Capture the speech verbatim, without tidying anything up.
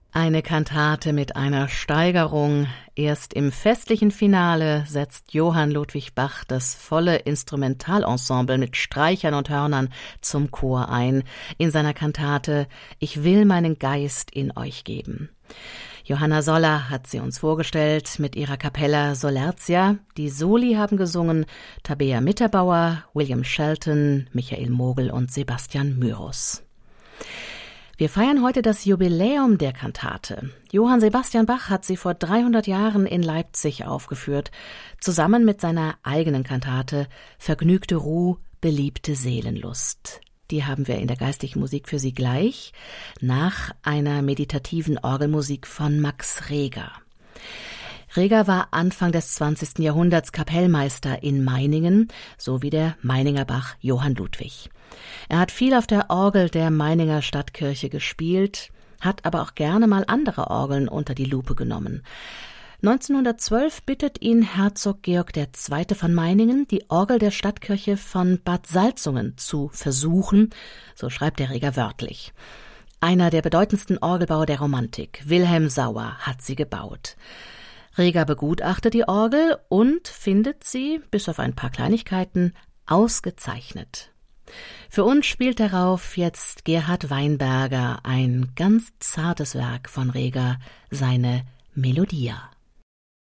Eine Kantate mit einer Steigerung. Erst im festlichen Finale setzt Johann Ludwig Bach das volle Instrumentalensemble mit Streichern und Hörnern zum Chor ein, in seiner Kantate »Ich will meinen Geist in euch geben«. Johanna Soller hat sie uns vorgestellt mit ihrer Capella Solertia. Die Soli haben gesungen Tabea Mitterbauer, William Shelton, Michael Mogel und Sebastian Myrus. Wir feiern heute das Jubiläum der Kantate. Johann Sebastian Bach hat sie vor dreihundert Jahren in Leipzig aufgeführt, zusammen mit seiner eigenen Kantate Vergnügte Ruh, beliebte Seelenlust. Die haben wir in der geistlichen Musik für Sie gleich, nach einer meditativen Orgelmusik von Max Reger. Reger war Anfang des zwanzigsten Jahrhunderts Kapellmeister in Meiningen, so wie der Meininger Bach Johann Ludwig. Er hat viel auf der Orgel der Meininger Stadtkirche gespielt, hat aber auch gerne mal andere Orgeln unter die Lupe genommen. neunzehnhundertzwölf bittet ihn Herzog Georg der Zweite von Meiningen, die Orgel der Stadtkirche von Bad Salzungen zu versuchen, so schreibt der Reger wörtlich. Einer der bedeutendsten Orgelbauer der Romantik, Wilhelm Sauer, hat sie gebaut. Reger begutachtet die Orgel und findet sie, bis auf ein paar Kleinigkeiten, ausgezeichnet. Für uns spielt darauf jetzt Gerhard Weinberger, ein ganz zartes Werk von Reger, seine Melodia.